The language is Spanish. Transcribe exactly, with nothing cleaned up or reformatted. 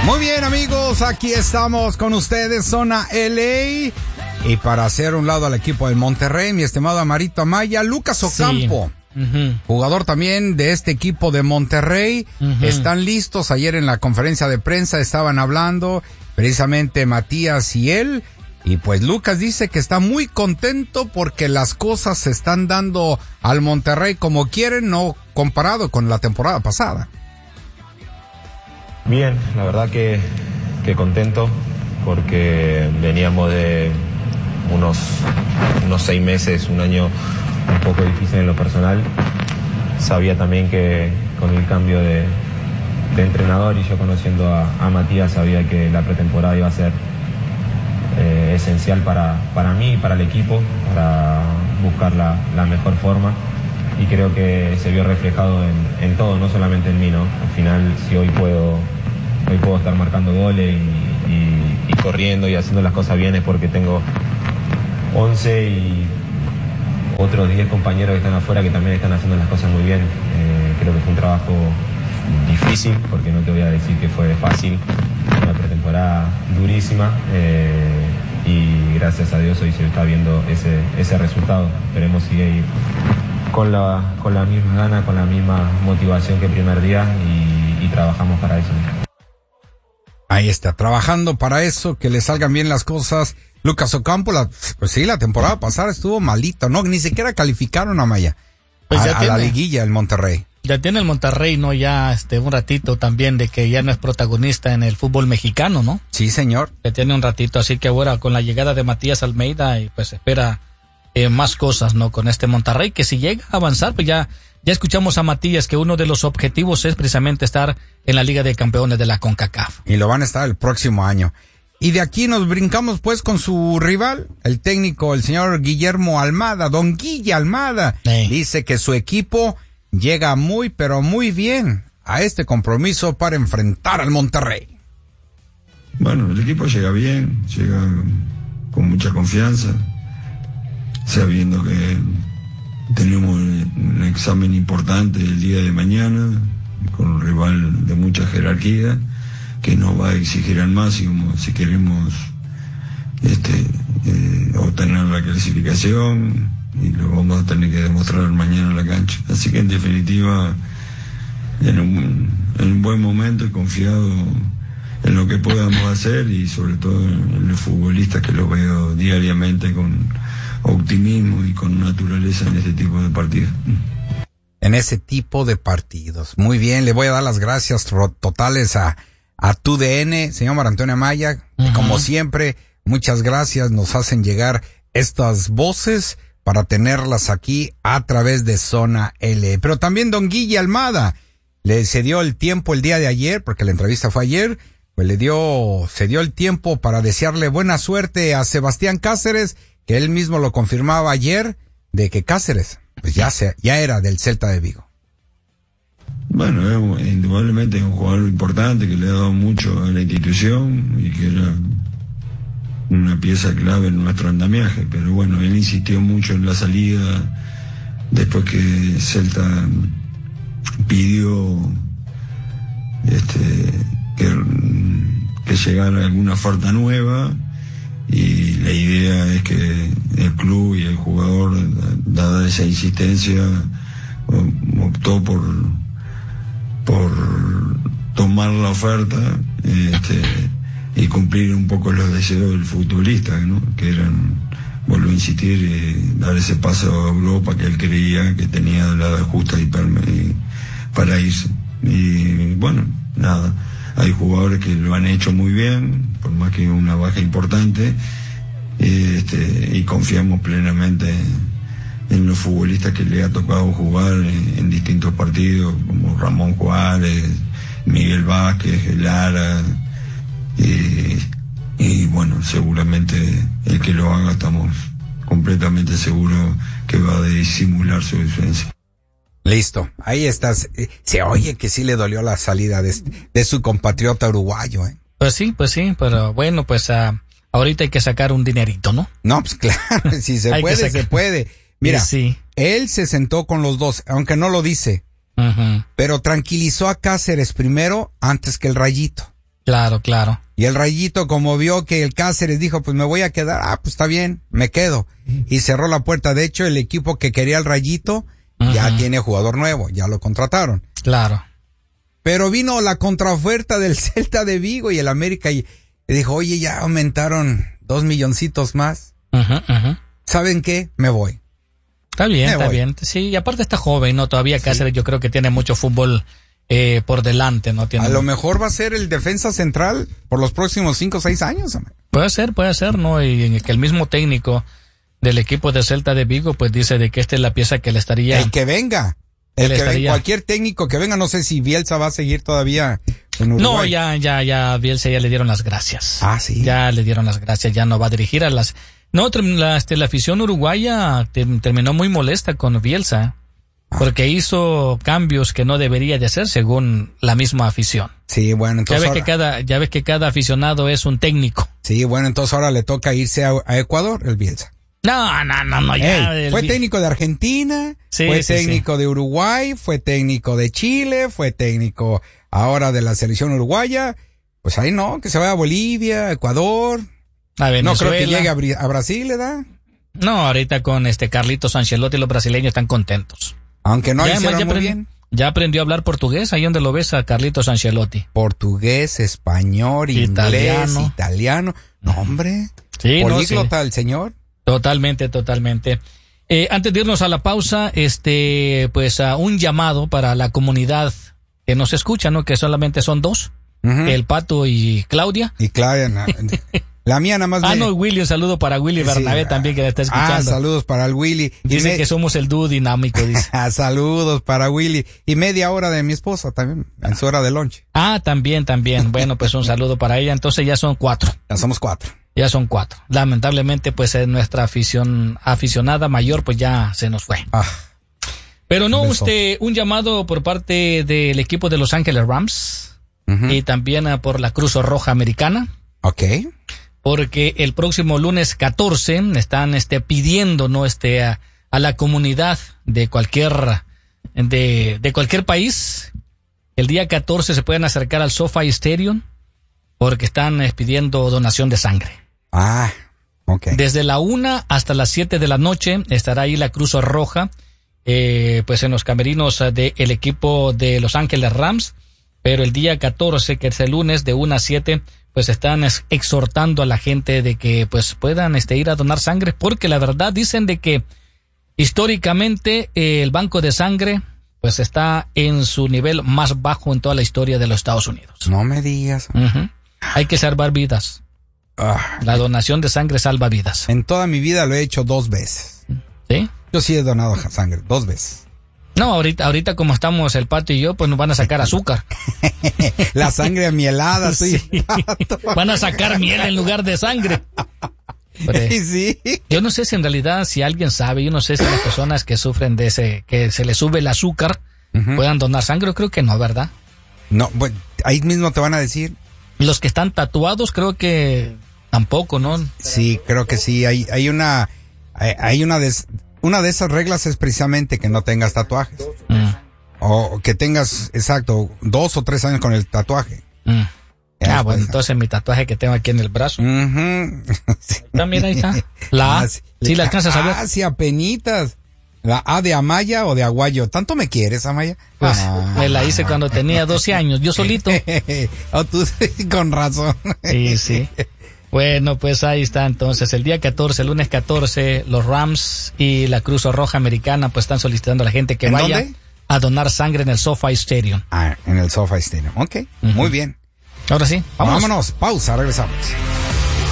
Muy bien, amigos, aquí estamos con ustedes, Zona L A. Y para hacer un lado al equipo del Monterrey, mi estimado Amarito Amaya, Lucas Ocampo, sí. uh-huh. jugador también de este equipo de Monterrey. Uh-huh. Están listos. Ayer en la conferencia de prensa estaban hablando precisamente Matías y él. Y pues Lucas dice que está muy contento porque las cosas se están dando al Monterrey como quieren, no comparado con la temporada pasada. Bien, la verdad que, que contento porque veníamos de unos, unos seis meses, un año un poco difícil en lo personal. Sabía también que con el cambio de, de entrenador y yo conociendo a, a Matías sabía que la pretemporada iba a ser eh, esencial para, para mí y para el equipo, para buscar la, la mejor forma. Y creo que se vio reflejado en, en todo, no solamente en mí, ¿no? Al final, si hoy puedo, hoy puedo estar marcando goles y, y, y corriendo y haciendo las cosas bien es porque tengo once y otros diez compañeros que están afuera que también están haciendo las cosas muy bien. Eh, creo que fue un trabajo difícil, porque no te voy a decir que fue fácil, una pretemporada durísima eh, y gracias a Dios hoy se está viendo ese, ese resultado. Esperemos seguir con la, con la misma gana, con la misma motivación que el primer día y, y trabajamos para eso. Ahí está, trabajando para eso, que le salgan bien las cosas. Lucas Ocampo, la, pues sí, la temporada pasada estuvo malito, no, ni siquiera calificaron a Maya, pues a, a la liguilla el Monterrey. Ya tiene el Monterrey, ¿no? Ya este un ratito también de que ya no es protagonista en el fútbol mexicano, ¿no? Sí, señor. Ya tiene un ratito, así que ahora con la llegada de Matías Almeida y pues espera eh, más cosas, ¿no? Con este Monterrey, que si llega a avanzar, pues ya, ya escuchamos a Matías que uno de los objetivos es precisamente estar en la Liga de Campeones de la CONCACAF. Y lo van a estar el próximo año. Y de aquí nos brincamos pues con su rival, el técnico, el señor Guillermo Almada, don Guille Almada. Sí. Dice que su equipo llega muy, pero muy bien a este compromiso para enfrentar al Monterrey. Bueno, el equipo llega bien, llega con mucha confianza, sabiendo que tenemos un examen importante el día de mañana, con un rival de mucha jerarquía, que nos va a exigir al máximo si queremos este, eh, obtener la clasificación, y lo vamos a tener que demostrar mañana en la cancha. Así que en definitiva, en un, en un buen momento y confiado en lo que podamos hacer y sobre todo en los futbolistas que los veo diariamente con optimismo y con naturaleza en este tipo de partidos. En ese tipo de partidos. Muy bien, le voy a dar las gracias totales a a tu D N, señor Mar Antonio Amaya, uh-huh. Como siempre, muchas gracias, nos hacen llegar estas voces para tenerlas aquí a través de Zona L. Pero también don Guille Almada, le se dio el tiempo el día de ayer, porque la entrevista fue ayer, pues le dio, se dio el tiempo para desearle buena suerte a Sebastián Cáceres, que él mismo lo confirmaba ayer, de que Cáceres, pues ya se, ya era del Celta de Vigo. Bueno, es, indudablemente es un jugador importante que le ha dado mucho a la institución y que era una pieza clave en nuestro andamiaje, pero bueno, él insistió mucho en la salida después que Celta pidió este, que, que llegara alguna oferta nueva, y la idea es que el club y el jugador, dada esa insistencia, optó por por tomar la oferta este, y cumplir un poco los deseos del futbolista, ¿no? Que eran, vuelvo a insistir, eh, dar ese paso a Europa que él creía que tenía la edad justa y para, y para irse. Y bueno, nada, hay jugadores que lo han hecho muy bien, por más que una baja importante, este, y confiamos plenamente en los futbolistas que le ha tocado jugar en, en distintos partidos, como Ramón Juárez, Miguel Vázquez, Lara, y, y bueno, seguramente el que lo haga estamos completamente seguros que va a disimular su ausencia. Listo, ahí estás. Se oye que sí le dolió la salida de, de su compatriota uruguayo, ¿eh? Pues sí, pues sí, pero bueno, pues uh, ahorita hay que sacar un dinerito, ¿no? No, pues claro, si se puede, se puede. Mira, sí. Él se sentó con los dos, aunque no lo dice, uh-huh. Pero tranquilizó a Cáceres primero antes que el Rayito. Claro, claro. Y el Rayito, como vio que el Cáceres dijo, pues me voy a quedar, ah, pues está bien, me quedo. Y cerró la puerta. De hecho, el equipo que quería el Rayito uh-huh. ya tiene jugador nuevo, ya lo contrataron. Claro. Pero vino la contraoferta del Celta de Vigo y el América y dijo, oye, ya aumentaron dos milloncitos más. Uh-huh, uh-huh. ¿Saben qué? Me voy. Está bien, me está voy. bien. Sí, y aparte está joven, ¿no? Todavía Cáceres sí. yo creo que tiene mucho fútbol eh, por delante, ¿no? Tiene a lo mejor va a ser el defensa central por los próximos cinco o seis años. Hombre. Puede ser, puede ser, ¿no? Y en que el mismo técnico del equipo de Celta de Vigo pues dice de que esta es la pieza que le estaría... El que venga. El que estaría... Cualquier técnico que venga, no sé si Bielsa va a seguir todavía en Uruguay. No, ya, ya, ya, Bielsa ya le dieron las gracias. Ah, sí. Ya le dieron las gracias, ya no va a dirigir a las... No, la, este, la afición uruguaya te, terminó muy molesta con Bielsa, ah. porque hizo cambios que no debería de hacer según la misma afición. Sí, bueno, entonces... Ya ves ahora... que cada, ya ves que cada aficionado es un técnico. Sí, bueno, entonces ahora le toca irse a, a Ecuador, el Bielsa. No, no, no, no, ya. Hey, fue técnico de Argentina, sí, fue sí, técnico sí. de Uruguay, fue técnico de Chile, fue técnico ahora de la selección uruguaya. Pues ahí no, que se vaya a Bolivia, Ecuador. A Venezuela. No creo que llegue a, Br- a Brasil, ¿verdad? No, ahorita con este Carlitos Ancelotti los brasileños están contentos. Aunque no ya, hicieron ya muy aprend- bien. Ya aprendió a hablar portugués, ahí donde lo ves a Carlitos Ancelotti. Portugués, español, italiano. inglés, italiano. No, hombre. Sí, políglota no, sí. el señor. Totalmente, totalmente. Eh, antes de irnos a la pausa, este, pues a uh, un llamado para la comunidad que nos escucha, ¿no? Que solamente son dos, uh-huh. el Pato y Claudia. Y Claudia, no, la mía nada más. Ah, me... no, Willy, un saludo para Willy Bernabé sí, también que la está escuchando. Ah, saludos para el Willy. Dice me... que somos el dúo dinámico, dice. Saludos para Willy. Y media hora de mi esposa también, en su hora de lunch. Ah, también, también. Bueno, pues un saludo para ella. Entonces ya son cuatro. Ya somos cuatro. Ya son cuatro. Lamentablemente, pues nuestra afición, aficionada mayor, pues ya se nos fue. Ah, Pero no, usted, un llamado por parte del equipo de Los Ángeles Rams uh-huh. y también uh, por la Cruz Roja Americana. Ok. Porque el próximo lunes catorce están este pidiendo, ¿no? Este a, a la comunidad de cualquier de, de cualquier país. El día catorce se pueden acercar al SoFi Stadium porque están eh, pidiendo donación de sangre. Ah, ok. Desde la una hasta las siete de la noche estará ahí la Cruz Roja, eh, pues en los camerinos del equipo de Los Ángeles Rams, pero el día catorce, que es el lunes, de una a siete, pues están exhortando a la gente de que pues puedan este ir a donar sangre, porque la verdad dicen de que históricamente eh, el banco de sangre pues está en su nivel más bajo en toda la historia de los Estados Unidos. No me digas. Uh-huh. Hay que salvar vidas. Ah, la donación de sangre salva vidas. En toda mi vida lo he hecho dos veces. ¿Sí? Yo sí he donado sangre, dos veces. No, ahorita, ahorita como estamos el Pato y yo, pues nos van a sacar azúcar. La sangre amielada, sí. sí. Van a sacar miel en lugar de sangre. Pero, sí. Yo no sé si en realidad, si alguien sabe, yo no sé si las personas que sufren de ese, que se les sube el azúcar, uh-huh. puedan donar sangre. Yo creo que no, ¿verdad? No, bueno, ahí mismo te van a decir. Los que están tatuados, creo que tampoco, ¿no? Sí, creo que sí. Hay, hay una, hay, hay una de, una de esas reglas es precisamente que no tengas tatuajes. Mm. O que tengas, exacto, dos o tres años con el tatuaje. Mm. Ah, bueno, entonces mi tatuaje que tengo aquí en el brazo. Uh-huh. Sí. También ahí está. La A. Ah, sí, sí la alcanzas a ver. Ah, sí, apenitas. La A de Amaya o de Aguayo. ¿Tanto me quieres, Amaya? Pues ah. me la hice cuando tenía doce años, yo solito. Oh, tú con razón. Sí, sí. Bueno, pues ahí está entonces. El día catorce, el lunes catorce, los Rams y la Cruz Roja Americana pues están solicitando a la gente que ¿En vaya dónde? a donar sangre en el SoFi Stadium. Ah, en el SoFi Stadium. Ok, uh-huh. Muy bien. Ahora sí, vámonos. Vámonos, pausa, regresamos.